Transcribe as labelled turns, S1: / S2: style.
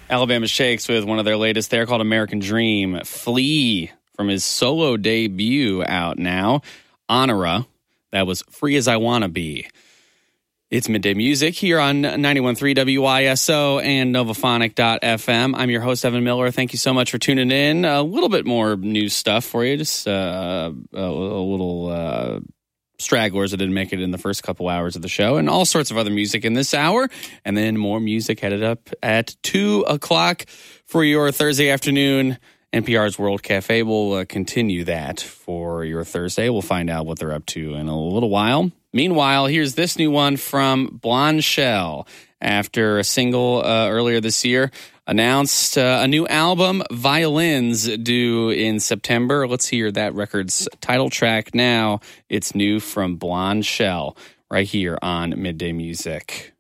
S1: Alabama Shakes with one of their latest there called American Dream. Flea from his solo debut out now. Honora, that was Free As I Wanna Be. It's Midday Music here on 91.3 WISO and Novaphonic.fm. I'm your host, Evan Miller. Thank you so much for tuning in. A little bit more news stuff for you. Just a little stragglers that didn't make it in the first couple hours of the show, and all sorts of other music in this hour. And then more music headed up at 2 o'clock for your Thursday afternoon. NPR's World Cafe will continue that for your Thursday. We'll find out what they're up to in a little while. Meanwhile, here's this new one from Blonde Shell. After a single earlier this year, announced a new album, Violins, due in September. Let's hear that record's title track now. It's new from Blonde Shell right here on Midday Music.